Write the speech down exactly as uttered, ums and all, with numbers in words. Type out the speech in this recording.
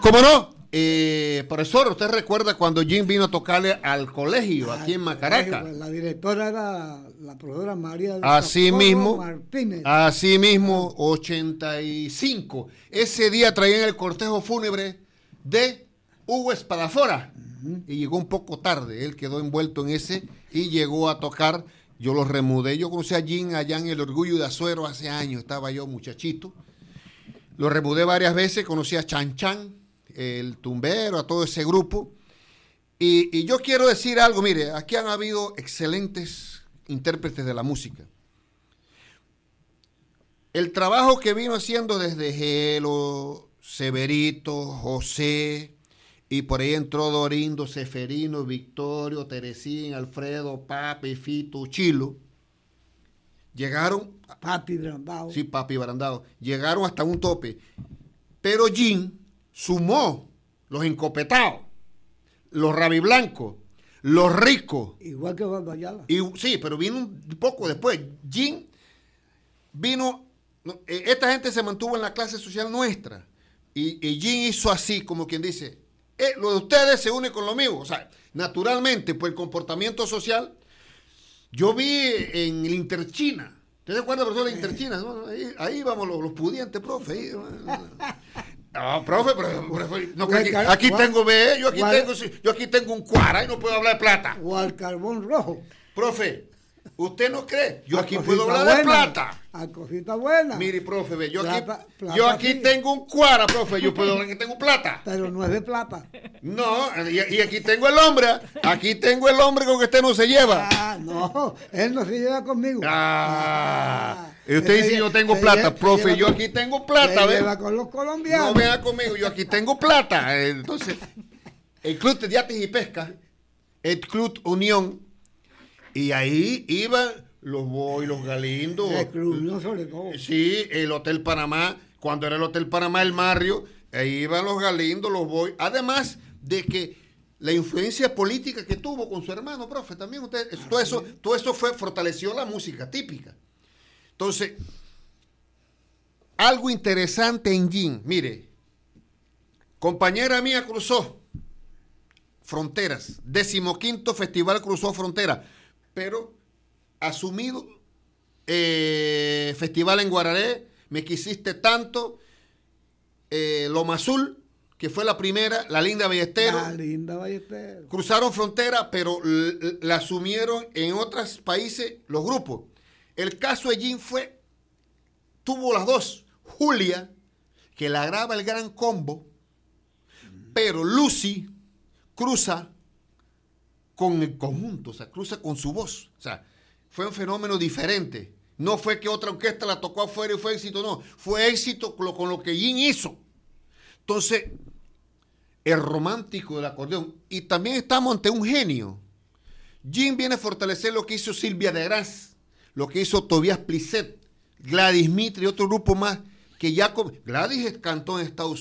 ¿Cómo no? Eh, profesor, ¿usted recuerda cuando Jim vino a tocarle al colegio aquí en Macaraca? La directora era la profesora María del Así Socorro mismo, Martínez. así mismo, ochenta y cinco. Ese día traían el cortejo fúnebre de Hugo Espadafora. Uh-huh. Y llegó un poco tarde. Él quedó envuelto en ese y llegó a tocar. Yo lo remudé. Yo conocí a Jim allá en el Orgullo de Azuero hace años. Estaba yo muchachito. Lo remudé varias veces. Conocí a Chan Chan, el tumbero, a todo ese grupo. Y, y yo quiero decir algo. Mire, aquí han habido excelentes intérpretes de la música. El trabajo que vino haciendo desde Gelo, Severito, José, y por ahí entró Dorindo, Seferino, Victorio, Teresín, Alfredo, Papi, Fito, Chilo. Llegaron... Papi Brandao. Sí, Papi Brandao. Llegaron hasta un tope. Pero Jim sumó los encopetados, los rabiblancos, los ricos. Igual que Banda Ayala. Y, sí, pero vino un poco después. Jim vino... Esta gente se mantuvo en la clase social nuestra. Y, y Jim hizo así, como quien dice, eh, lo de ustedes se une con lo mío. O sea, naturalmente, pues el comportamiento social. Yo vi en el Interchina. ¿Usted se acuerda, profesor, de Interchina? ¿No? Ahí, ahí vamos los, los pudientes, profe. Ahí, no, profe, pero, profe, no, aquí, aquí tengo B, yo aquí tengo, yo aquí tengo un cuara y no puedo hablar de plata. O al carbón rojo. Profe, ¿usted no cree? Yo a aquí puedo hablar buena, de plata. A cosita buena. Mire, profe, ve, yo plata, aquí, plata yo aquí sí. tengo un cuara, profe, yo puedo hablar que tengo plata. Pero no es de plata. No, y, y aquí tengo el hombre, aquí tengo el hombre con que usted no se lleva. Ah, no, él no se lleva conmigo. Ah, ah y usted dice yo tengo plata, lleva, profe, yo aquí tengo plata. Se ¿ve? lleva con los colombianos. No vea conmigo, yo aquí tengo plata. Entonces, el Club de Yates y Pesca, el Club Unión, y ahí iban los Boy, los Galindos. El Club Unión sobre todo. Sí, el Hotel Panamá, cuando era el Hotel Panamá, el Mario, ahí iban los Galindos, los Boy. Además de que la influencia política que tuvo con su hermano, profe, también usted, ah, todo, eso, todo eso fue, fortaleció la música típica. Entonces, algo interesante en Jim, mire, compañera mía cruzó fronteras, decimoquinto Festival Cruzó Fronteras, pero asumido eh, Festival en Guararé, Me Quisiste Tanto, eh, Loma Azul, que fue la primera, La Linda Ballesteros. La Linda Ballesteros. Cruzaron frontera, pero la asumieron en otros países los grupos. El caso de Jim fue, tuvo las dos. Julia, que la graba el Gran Combo, pero Lucy cruza con el conjunto, o sea, cruza con su voz. O sea, fue un fenómeno diferente. No fue que otra orquesta la tocó afuera y fue éxito, no. Fue éxito con lo, con lo que Jim hizo. Entonces, el romántico del acordeón. Y también estamos ante un genio. Jim viene a fortalecer lo que hizo Silvia de Graz, lo que hizo Tobias Plisset, Gladys Mitre y otro grupo más que ya... Con... Gladys cantó en Estados